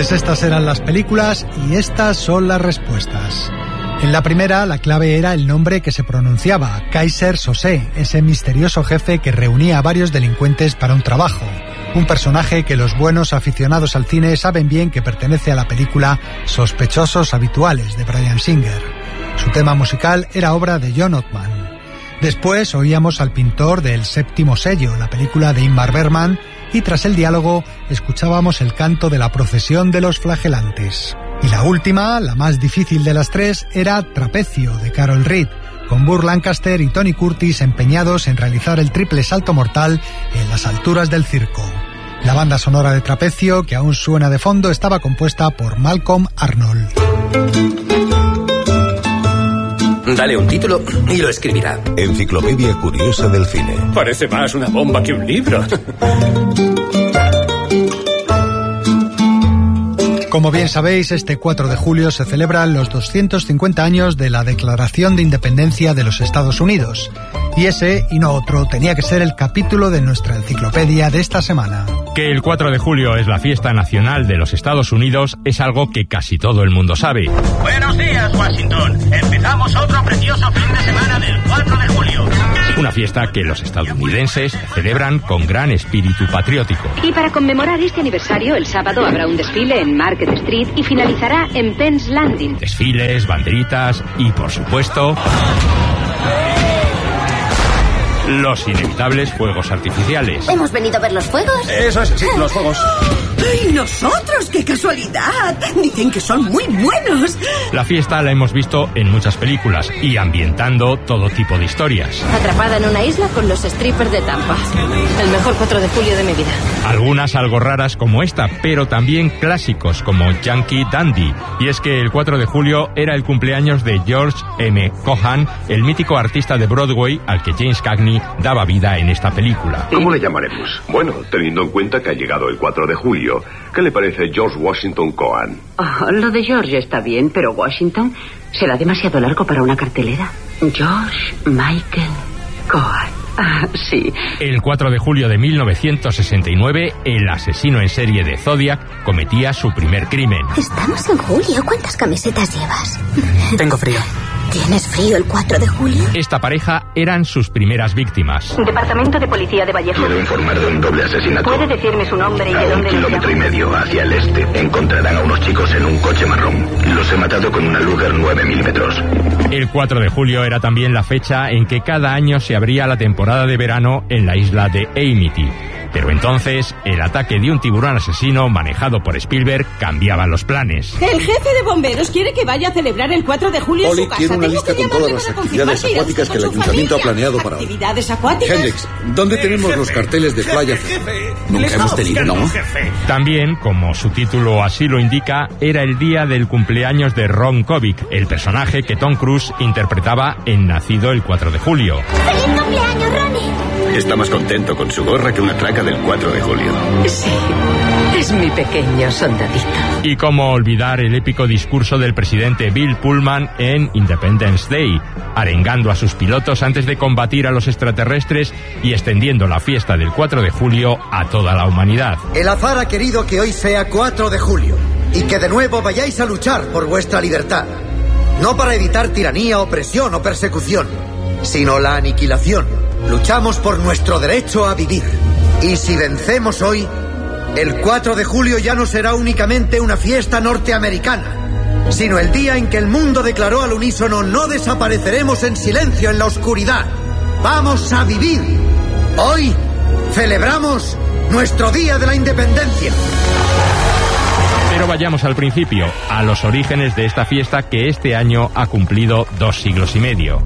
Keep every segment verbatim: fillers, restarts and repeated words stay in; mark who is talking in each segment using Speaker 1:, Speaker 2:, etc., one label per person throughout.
Speaker 1: Pues estas eran las películas y estas son las respuestas. En la primera, la clave era el nombre que se pronunciaba, Keyser Söze, ese misterioso jefe que reunía a varios delincuentes para un trabajo. Un personaje que los buenos aficionados al cine saben bien que pertenece a la película Sospechosos Habituales, de Bryan Singer. Su tema musical era obra de John Ottman. Después oíamos al pintor del Séptimo Sello, la película de Ingmar Bergman, y tras el diálogo escuchábamos el canto de la procesión de los flagelantes. Y la última, la más difícil de las tres, era Trapecio, de Carol Reed, con Burt Lancaster y Tony Curtis empeñados en realizar el triple salto mortal en las alturas del circo. La banda sonora de Trapecio, que aún suena de fondo, estaba compuesta por Malcolm Arnold.
Speaker 2: Dale un título y lo escribirá.
Speaker 3: Enciclopedia Curiosa del Cine.
Speaker 4: Parece más una bomba que un libro.
Speaker 1: Como bien sabéis, este cuatro de julio se celebran los doscientos cincuenta años de la Declaración de Independencia de los Estados Unidos. Y ese, y no otro, tenía que ser el capítulo de nuestra enciclopedia de esta semana.
Speaker 5: Que el cuatro de julio es la fiesta nacional de los Estados Unidos es algo que casi todo el mundo sabe.
Speaker 6: Buenos días, Washington. Empezamos otro precioso fin de semana del cuatro de julio.
Speaker 5: Una fiesta que los estadounidenses celebran con gran espíritu patriótico.
Speaker 7: Y para conmemorar este aniversario, el sábado habrá un desfile en Market Street y finalizará en Penn's Landing.
Speaker 5: Desfiles, banderitas y, por supuesto, los inevitables fuegos artificiales.
Speaker 8: ¿Hemos venido a ver los fuegos?
Speaker 4: Eso es, sí, los fuegos.
Speaker 9: ¡Ay, nosotros! ¡Qué casualidad! Dicen que son muy buenos.
Speaker 5: La fiesta la hemos visto en muchas películas y ambientando todo tipo de historias.
Speaker 7: Atrapada en una isla con los strippers de Tampa. El mejor cuatro de julio de mi vida.
Speaker 5: Algunas algo raras como esta, pero también clásicos como Yankee Dandy. Y es que el cuatro de julio era el cumpleaños de George M. Cohan, el mítico artista de Broadway al que James Cagney daba vida en esta película.
Speaker 10: ¿Cómo le llamaremos? Bueno, teniendo en cuenta que ha llegado el cuatro de julio, ¿qué le parece George Washington Cohan?
Speaker 11: Oh, lo de George está bien, pero Washington será demasiado largo para una cartelera. George Michael Cohan. Ah, sí.
Speaker 5: El cuatro de julio de mil novecientos sesenta y nueve, el asesino en serie de Zodiac cometía su primer crimen.
Speaker 8: Estamos en julio. ¿Cuántas camisetas llevas?
Speaker 2: Tengo frío.
Speaker 8: ¿Tienes frío el cuatro de julio?
Speaker 5: Esta pareja eran sus primeras víctimas.
Speaker 7: Departamento de Policía de Vallejo.
Speaker 10: Quiero informar de un doble asesinato.
Speaker 7: ¿Puede decirme su nombre y
Speaker 10: a
Speaker 7: de dónde
Speaker 10: un kilómetro y
Speaker 7: llama?
Speaker 10: medio hacia el este encontrarán a unos chicos en un coche marrón. Los he matado con una Luger nueve milímetros.
Speaker 5: El cuatro de julio era también la fecha en que cada año se abría la temporada de verano en la isla de Amity. Pero entonces, el ataque de un tiburón asesino manejado por Spielberg cambiaba los planes.
Speaker 9: El jefe de bomberos quiere que vaya a celebrar el cuatro de julio
Speaker 12: Oli,
Speaker 9: en su casa.
Speaker 12: quiero una
Speaker 9: Tengo
Speaker 12: lista
Speaker 9: que
Speaker 12: con todas
Speaker 9: llamarle
Speaker 12: las
Speaker 9: para
Speaker 12: actividades
Speaker 9: confirmar
Speaker 12: acuáticas que el
Speaker 9: con su
Speaker 12: ayuntamiento ha
Speaker 9: familia.
Speaker 12: planeado para hoy.
Speaker 9: ¿Actividades acuáticas?
Speaker 12: Hendrix, ¿dónde tenemos los carteles de playa?
Speaker 2: Nunca hemos tenido, ¿no?
Speaker 5: También, como su título así lo indica, era el día del cumpleaños de Ron Kovic, el personaje que Tom Cruise interpretaba en Nacido el cuatro de julio.
Speaker 8: ¡Feliz cumpleaños, Ronnie!
Speaker 4: Está más contento con su gorra que una traca del cuatro de julio.
Speaker 11: Sí, es mi pequeño soldadito.
Speaker 5: Y cómo olvidar el épico discurso del presidente Bill Pullman en Independence Day, arengando a sus pilotos antes de combatir a los extraterrestres y extendiendo la fiesta del cuatro de julio a toda la humanidad.
Speaker 13: El azar ha querido que hoy sea cuatro de julio y que de nuevo vayáis a luchar por vuestra libertad. No para evitar tiranía, opresión o persecución, sino la aniquilación. Luchamos por nuestro derecho a vivir. Y si vencemos hoy, el cuatro de julio ya no será únicamente una fiesta norteamericana, sino el día en que el mundo declaró al unísono: no desapareceremos en silencio en la oscuridad. ¡Vamos a vivir! Hoy celebramos nuestro Día de la Independencia.
Speaker 5: Pero vayamos al principio, a los orígenes de esta fiesta que este año ha cumplido dos siglos y medio.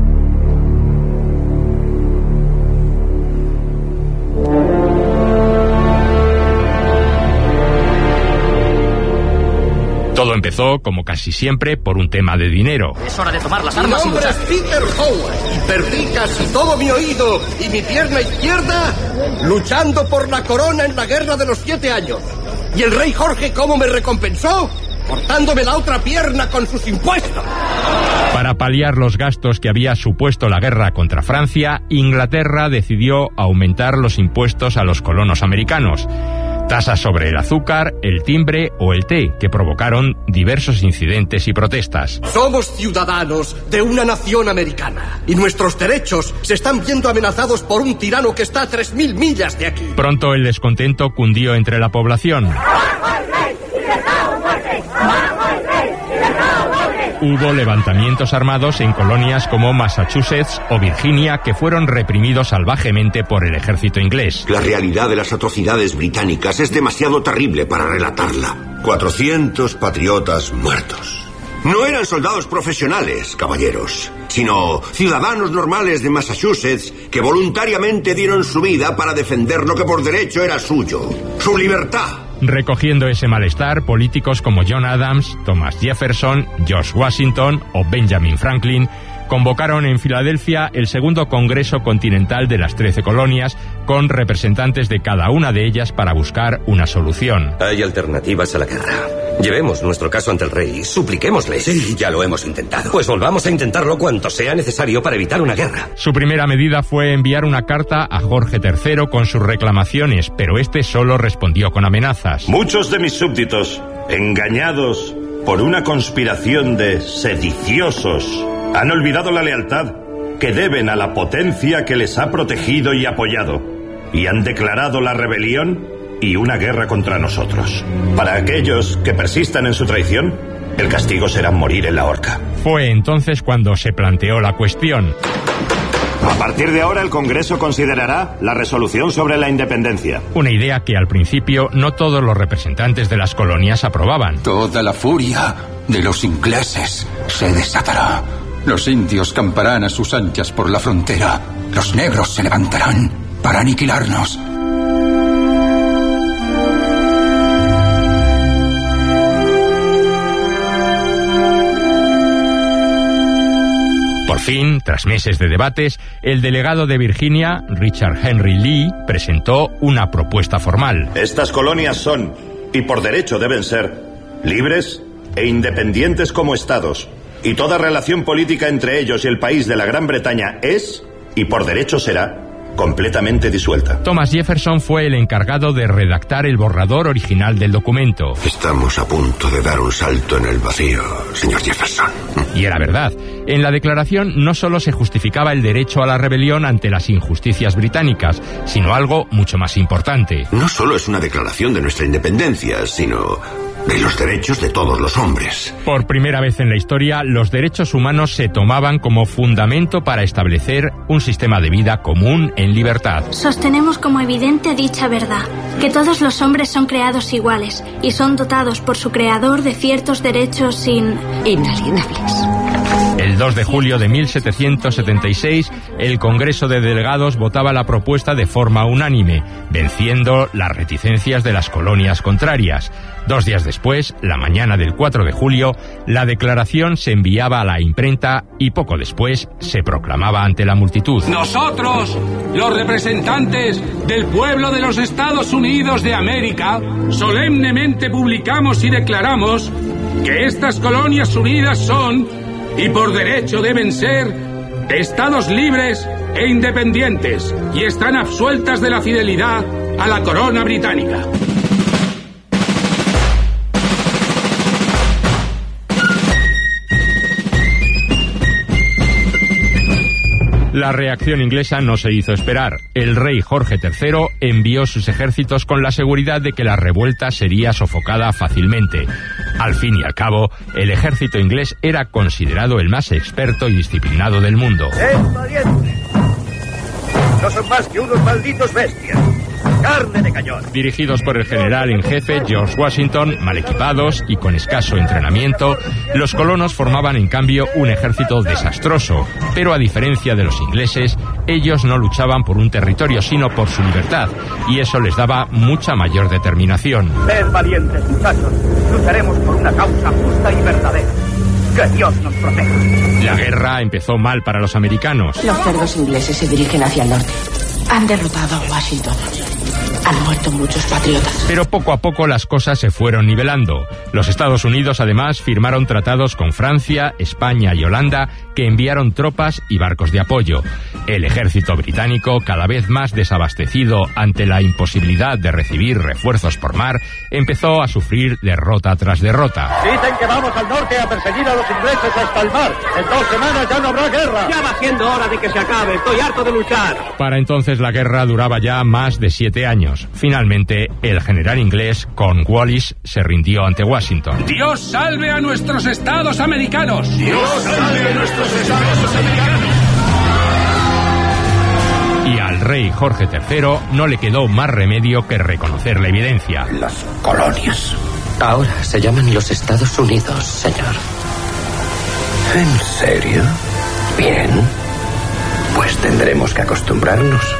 Speaker 5: Todo empezó, como casi siempre, por un tema de dinero.
Speaker 2: Es hora de tomar las
Speaker 14: Mi
Speaker 2: armas y
Speaker 14: nombre
Speaker 2: luchar.
Speaker 14: es Peter Howard y perdí casi todo mi oído y mi pierna izquierda luchando por la corona en la Guerra de los Siete Años. ¿Y el rey Jorge cómo me recompensó? Cortándome la otra pierna con sus impuestos.
Speaker 5: Para paliar los gastos que había supuesto la guerra contra Francia, Inglaterra decidió aumentar los impuestos a los colonos americanos. Tasas sobre el azúcar, el timbre o el té, que provocaron diversos incidentes y protestas.
Speaker 14: Somos ciudadanos de una nación americana y nuestros derechos se están viendo amenazados por un tirano que está a tres mil millas de aquí.
Speaker 5: Pronto el descontento cundió entre la población. Hubo levantamientos armados en colonias como Massachusetts o Virginia que fueron reprimidos salvajemente por el ejército inglés.
Speaker 15: La realidad de las atrocidades británicas es demasiado terrible para relatarla. cuatrocientos patriotas muertos. No eran soldados profesionales, caballeros, sino ciudadanos normales de Massachusetts que voluntariamente dieron su vida para defender lo que por derecho era suyo, su libertad.
Speaker 5: Recogiendo ese malestar, políticos como John Adams, Thomas Jefferson, George Washington o Benjamin Franklin convocaron en Filadelfia el segundo Congreso Continental de las Trece Colonias, con representantes de cada una de ellas para buscar una solución.
Speaker 2: Hay alternativas a la guerra. Llevemos nuestro caso ante el rey y supliquémosle.
Speaker 15: Sí, ya lo hemos intentado.
Speaker 2: Pues volvamos a intentarlo cuanto sea necesario para evitar una guerra.
Speaker 5: Su primera medida fue enviar una carta a Jorge tercero con sus reclamaciones, pero este solo respondió con amenazas.
Speaker 16: Muchos de mis súbditos, engañados por una conspiración de sediciosos, han olvidado la lealtad que deben a la potencia que les ha protegido y apoyado, y han declarado la rebelión y una guerra contra nosotros. Para aquellos que persistan en su traición, el castigo será morir en la horca.
Speaker 5: Fue entonces cuando se planteó la cuestión.
Speaker 16: A partir de ahora el Congreso considerará la resolución sobre la independencia.
Speaker 5: Una idea que al principio no todos los representantes de las colonias aprobaban.
Speaker 12: Toda la furia de los ingleses se desatará. Los indios camparán a sus anchas por la frontera. Los negros se levantarán para aniquilarnos.
Speaker 5: Por fin, tras meses de debates, el delegado de Virginia, Richard Henry Lee, presentó una propuesta formal.
Speaker 16: Estas colonias son, y por derecho deben ser, libres e independientes como estados, y toda relación política entre ellos y el país de la Gran Bretaña es, y por derecho será, completamente disuelta.
Speaker 5: Thomas Jefferson fue el encargado de redactar el borrador original del documento.
Speaker 15: Estamos a punto de dar un salto en el vacío, señor Jefferson.
Speaker 5: Y era verdad. En la declaración no solo se justificaba el derecho a la rebelión ante las injusticias británicas, sino algo mucho más importante.
Speaker 15: No solo es una declaración de nuestra independencia, sino de los derechos de todos los hombres.
Speaker 5: Por primera vez en la historia, los derechos humanos se tomaban como fundamento para establecer un sistema de vida común en libertad.
Speaker 8: Sostenemos como evidente dicha verdad, que todos los hombres son creados iguales y son dotados por su creador de ciertos derechos in...
Speaker 11: inalienables.
Speaker 5: El dos de julio de mil setecientos setenta y seis, el Congreso de Delegados votaba la propuesta de forma unánime, venciendo las reticencias de las colonias contrarias. Dos días después, la mañana del cuatro de julio, la declaración se enviaba a la imprenta y poco después se proclamaba ante la multitud.
Speaker 17: Nosotros, los representantes del pueblo de los Estados Unidos de América, solemnemente publicamos y declaramos que estas colonias unidas son, y por derecho deben ser, estados libres e independientes, y están absueltas de la fidelidad a la corona británica.
Speaker 5: La reacción inglesa no se hizo esperar. El rey Jorge tercero envió sus ejércitos con la seguridad de que la revuelta sería sofocada fácilmente. Al fin y al cabo, el ejército inglés era considerado el más experto y disciplinado del mundo.
Speaker 6: ¡Es valiente! No son más que unos malditos bestias. Carne de cañón.
Speaker 5: Dirigidos por el general en jefe George Washington, mal equipados y con escaso entrenamiento, los colonos formaban en cambio un ejército desastroso, pero a diferencia de los ingleses, ellos no luchaban por un territorio sino por su libertad, y eso les daba mucha mayor determinación.
Speaker 6: Sed valientes, muchachos. Lucharemos por una causa justa y verdadera. Que Dios nos proteja.
Speaker 5: La guerra empezó mal para los americanos.
Speaker 11: Los cerdos ingleses se dirigen hacia el norte. Han derrotado a Washington.
Speaker 18: Han muerto muchos patriotas.
Speaker 5: Pero poco a poco las cosas se fueron nivelando. Los Estados Unidos, además, firmaron tratados con Francia, España y Holanda que enviaron tropas y barcos de apoyo. El ejército británico, cada vez más desabastecido ante la imposibilidad de recibir refuerzos por mar, empezó a sufrir derrota tras derrota.
Speaker 6: Dicen que vamos al norte a perseguir a los ingleses hasta el mar. En dos semanas ya no habrá guerra.
Speaker 18: Ya va siendo hora de que se acabe. Estoy harto de luchar.
Speaker 5: Para entonces la guerra duraba ya más de siete años. Finalmente, el general inglés Cornwallis se rindió ante Washington.
Speaker 17: ¡Dios salve a nuestros estados americanos!
Speaker 6: ¡Dios salve a nuestros estados americanos!
Speaker 5: Y al rey Jorge tercero no le quedó más remedio que reconocer la evidencia.
Speaker 14: Las colonias.
Speaker 2: Ahora se llaman los Estados Unidos, señor.
Speaker 14: ¿En serio? Bien. Pues tendremos que acostumbrarnos.